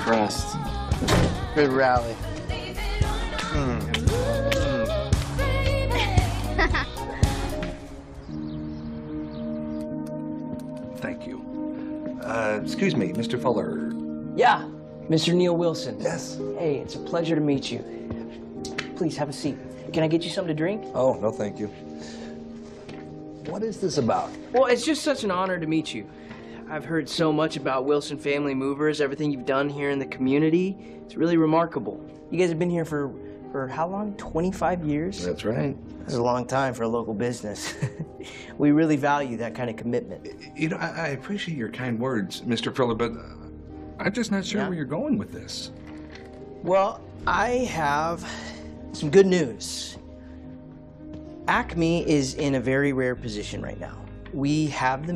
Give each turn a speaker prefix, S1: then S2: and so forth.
S1: impressed. Good rally.
S2: Thank you. Excuse me, Mr. Fuller.
S3: Yeah, Mr. Neil Wilson.
S2: Yes.
S3: Hey, it's a pleasure to meet you. Please have a seat. Can I get you something to drink?
S2: Oh, no, thank you. What is this about?
S3: Well, it's just such an honor to meet you. I've heard so much about Wilson Family Movers, everything you've done here in the community. It's really remarkable. You guys have been here for how long? 25 years?
S2: That's right.
S3: That's a long time for a local business. We really value that kind of commitment.
S2: You know, I appreciate your kind words, Mr. Fuller, but I'm just not sure
S3: Yeah?
S2: where you're going with this.
S3: Well, I have some good news. Acme is in a very rare position right now. We have the